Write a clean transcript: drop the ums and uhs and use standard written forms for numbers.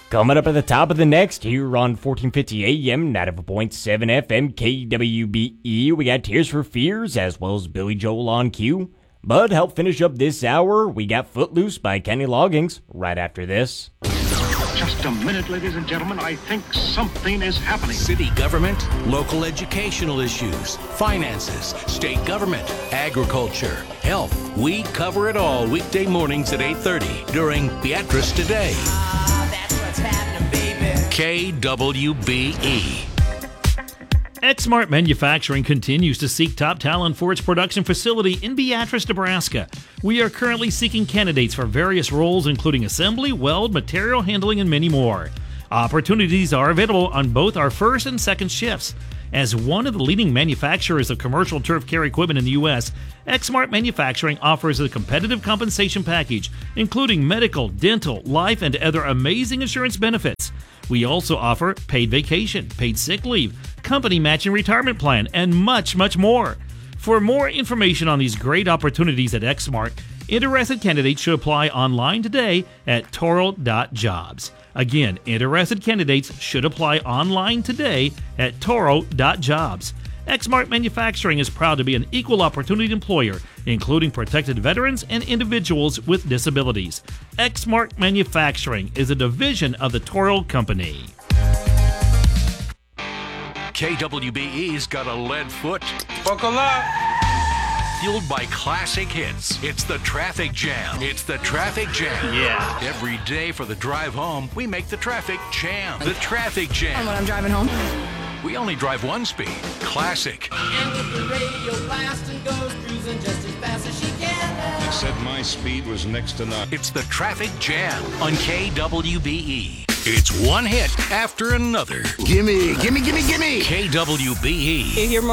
Coming up at the top of the next here on 1450 AM, 94.7 FM, KWBE, we got Tears for Fears as well as Billy Joel on cue. But help finish up this hour, we got Footloose by Kenny Loggins right after this. Just a minute, ladies and gentlemen. I think something is happening. City government, local educational issues, finances, state government, agriculture, health. We cover it all weekday mornings at 8:30 during Beatrice Today. That's what's happening, baby. KWBE. Exmart Manufacturing continues to seek top talent for its production facility in Beatrice, Nebraska. We are currently seeking candidates for various roles including assembly, weld, material handling, and many more. Opportunities are available on both our first and second shifts. As one of the leading manufacturers of commercial turf care equipment in the U.S., Exmart Manufacturing offers a competitive compensation package, including medical, dental, life, and other amazing insurance benefits. We also offer paid vacation, paid sick leave, company matching retirement plan, and much, much more. For more information on these great opportunities at Exmart, interested candidates should apply online today at toro.jobs. Again, interested candidates should apply online today at toro.jobs. Exmart Manufacturing is proud to be an equal opportunity employer, including protected veterans and individuals with disabilities. Exmart Manufacturing is a division of the Toro Company. KWBE's got a lead foot. Buckle up. Fueled by classic hits. It's the Traffic Jam. It's the Traffic Jam. Yeah. Every day for the drive home, we make the traffic jam. The Traffic And Jam. when I'm driving home, We only drive one speed. Classic. And with the radio blasting, goes cruising just as fast as she can. Said my speed was next to none. It's the Traffic Jam on KWBE. It's one hit after another. Gimme. KWBE. You hear